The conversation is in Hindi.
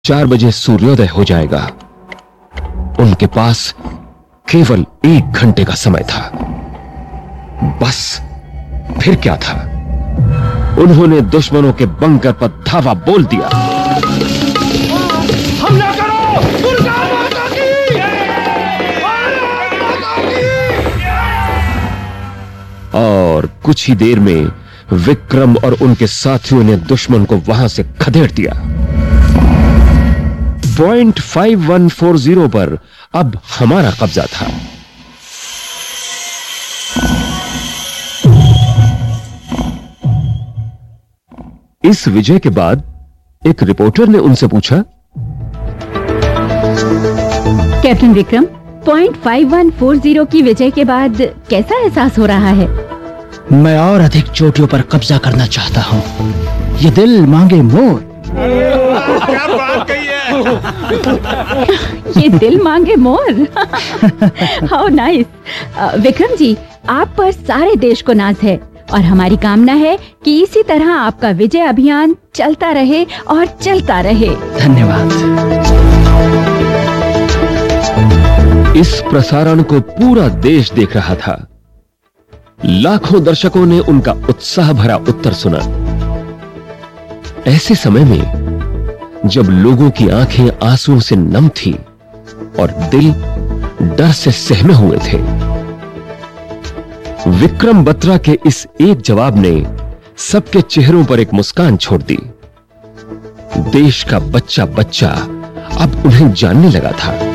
4 बजे सूर्योदय हो जाएगा। उनके पास केवल 1 घंटे का समय था। बस फिर क्या था? उन्होंने दुश्मनों के बंकर पर धावा बोल दिया। हमला करो! दुर्गा माता की! और कुछ ही देर में विक्रम और उनके साथियों ने दुश्मन को वहां से खदेड़ दिया। पॉइंट 5140 पर अब हमारा कब्जा था। इस विजय के बाद एक रिपोर्टर ने उनसे पूछा, कैप्टन विक्रम, पॉइंट 5140 की विजय के बाद कैसा एहसास हो रहा है? मैं और अधिक चोटियों पर कब्जा करना चाहता हूँ। ये दिल मांगे मोर। क्या बात कही है? ये दिल मांगे मोर। How nice. विक्रम जी, आप पर सारे देश को नाज है और हमारी कामना है कि इसी तरह आपका विजय अभियान चलता रहे और चलता रहे। धन्यवाद। इस प्रसारण को पूरा देश देख रहा था। लाखों दर्शकों ने उनका उत्साह भरा उत्तर सुना। ऐसे समय में जब लोगों की आंखें आंसुओं से नम थी और दिल डर से सहमे हुए थे, विक्रम बत्रा के इस एक जवाब ने सबके चेहरों पर एक मुस्कान छोड़ दी। देश का बच्चा बच्चा अब उन्हें जानने लगा था।